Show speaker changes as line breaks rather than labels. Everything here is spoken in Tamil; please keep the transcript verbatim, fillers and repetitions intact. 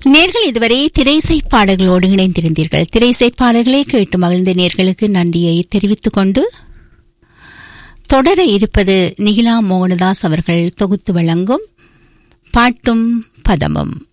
நேர்கள் இதுவரை திரைசை பாடல்களோடு இணைந்திருந்தீர்கள். திரைசை பாடல்களை கேட்டு மகிழ்ந்த நேர்களுக்கு நன்றியை தெரிவித்துக் கொண்டு தொடர இருப்பது நிகிலா மோகனதாஸ் அவர்கள் தொகுத்து வழங்கும் பாட்டும் பதமும்.